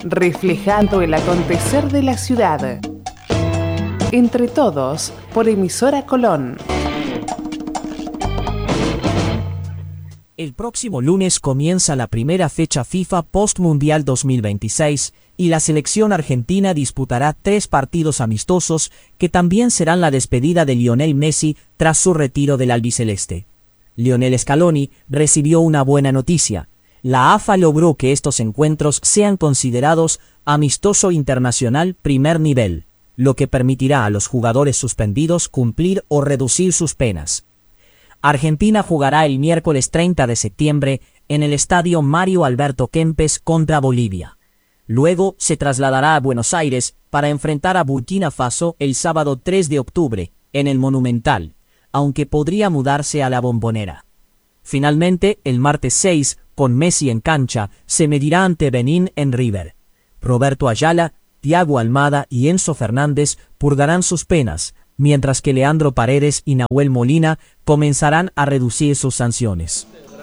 reflejando el acontecer de la ciudad. Entre todos, por Emisora Colón. El próximo lunes comienza la primera fecha FIFA Post-Mundial 2026 y la selección argentina disputará 3 partidos amistosos que también serán la despedida de Lionel Messi tras su retiro del albiceleste. Lionel Scaloni recibió una buena noticia. La AFA logró que estos encuentros sean considerados amistoso internacional primer nivel, lo que permitirá a los jugadores suspendidos cumplir o reducir sus penas. Argentina jugará el miércoles 30 de septiembre en el estadio Mario Alberto Kempes contra Bolivia. Luego se trasladará a Buenos Aires para enfrentar a Burkina Faso el sábado 3 de octubre en el Monumental, aunque podría mudarse a la Bombonera. Finalmente, el martes 6, con Messi en cancha, se medirá ante Benín en River. Roberto Ayala, Thiago Almada y Enzo Fernández purgarán sus penas, mientras que Leandro Paredes y Nahuel Molina comenzarán a reducir sus sanciones.